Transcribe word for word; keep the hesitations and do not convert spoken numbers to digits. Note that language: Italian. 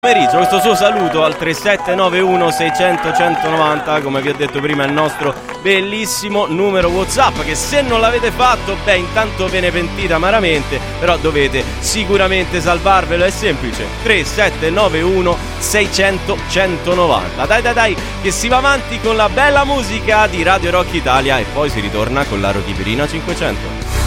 Pomeriggio, questo suo saluto al tre sette nove uno sei zero zero uno zero nove zero, come vi ho detto prima, è il nostro bellissimo numero WhatsApp, che se non l'avete fatto, beh, intanto ve ne pentite amaramente, però dovete sicuramente salvarvelo. È semplice: tre sette nove uno sei zero zero uno zero nove zero. Dai dai dai, che si va avanti con la bella musica di Radio Rock Italia e poi si ritorna con la Rocky Pirina cinquecento.